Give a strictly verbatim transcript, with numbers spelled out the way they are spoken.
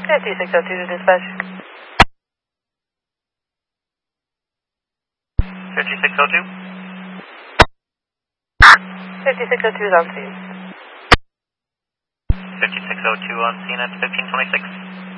fifty-six oh two to dispatch. fifty-six oh two? fifty-six oh two is on scene. fifty-six oh two on scene at fifteen twenty-six.